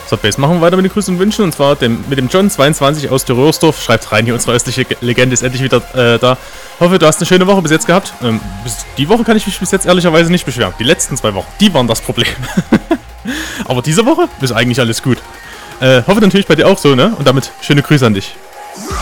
So, Base, machen wir weiter mit den Grüßen und Wünschen. Und zwar mit dem John22 aus Dürrörsdorf. Schreibt rein, hier unsere östliche Legende ist endlich wieder da. Hoffe, du hast eine schöne Woche bis jetzt gehabt. Die Woche kann ich mich bis jetzt ehrlicherweise nicht beschweren. Die letzten 2 Wochen, die waren das Problem. Aber diese Woche ist eigentlich alles gut. Hoffe natürlich bei dir auch so, ne? Und damit schöne Grüße an dich.